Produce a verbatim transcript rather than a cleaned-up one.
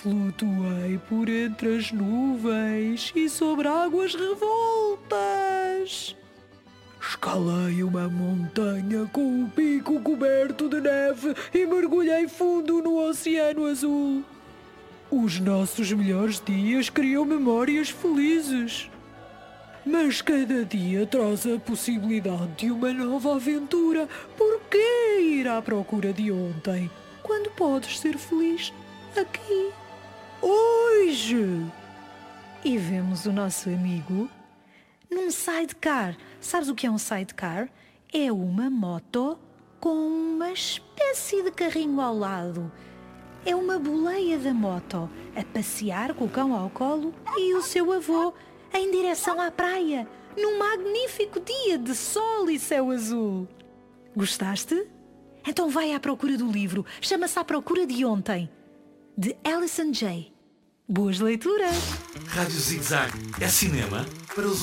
Flutuei por entre as nuvens e sobre águas revoltas. Escalei uma montanha com o pico coberto de neve e mergulhei fundo no oceano azul. Os nossos melhores dias criam memórias felizes. Mas cada dia traz a possibilidade de uma nova aventura. Por que ir à procura de ontem, quando podes ser feliz aqui, hoje? E vemos o nosso amigo num sidecar. Sabes o que é um sidecar? É uma moto com uma espécie de carrinho ao lado. É uma boleia da moto a passear com o cão ao colo e o seu avô em direção à praia, num magnífico dia de sol e céu azul. Gostaste? Então vai à procura do livro. Chama-se À Procura de Ontem, de Alison Jay. Boas leituras! Rádio Zig Zag é cinema para os